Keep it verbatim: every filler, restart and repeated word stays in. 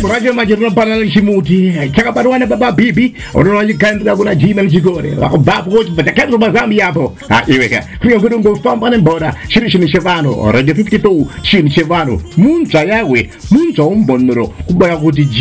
burajo majirno panal shimuti chaka barwana baba bibi ono ni kandra kuna jima njigore wako babu ko batakadro bazambi yapo ha iweka kuyo kudungo famba nembora shiri shini shevano radio fifty-two shini shevano munza yawe munza umbonero kubaya kuti